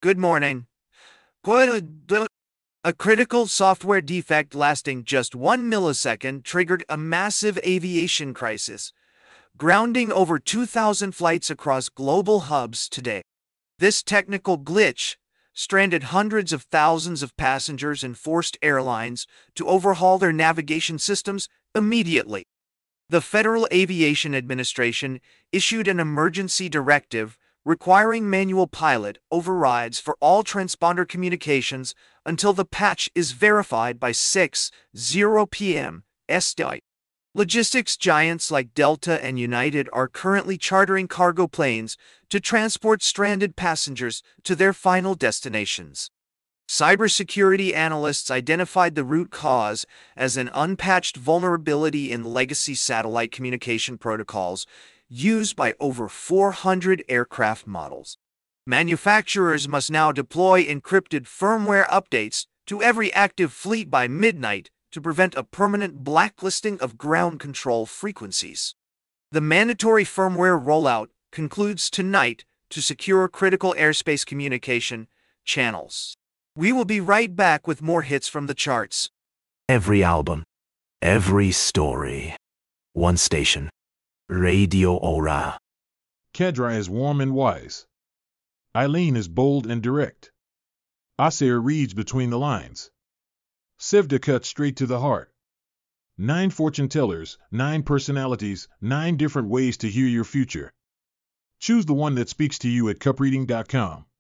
Good morning. A critical software defect lasting just 1 millisecond triggered a massive aviation crisis, grounding over 2,000 flights across global hubs today. This technical glitch stranded hundreds of thousands of passengers and forced airlines to overhaul their navigation systems immediately. The Federal Aviation Administration issued an emergency directive requiring manual pilot overrides for all transponder communications until the patch is verified by 6:00 p.m. SDI. Logistics giants like Delta and United are currently chartering cargo planes to transport stranded passengers to their final destinations. Cybersecurity analysts identified the root cause as an unpatched vulnerability in legacy satellite communication protocols used by over 400 aircraft models. Manufacturers must now deploy encrypted firmware updates to every active fleet by midnight to prevent a permanent blacklisting of ground control frequencies. The mandatory firmware rollout concludes tonight to secure critical airspace communication channels. We will be right back with more hits from the charts. Every album, every story, one station. Radio Aura. Kedra is warm and wise. Eileen is bold and direct. Asir reads between the lines. Sivda cuts straight to the heart. 9 fortune tellers, 9 personalities, 9 different ways to hear your future. Choose the one that speaks to you at cupreading.com.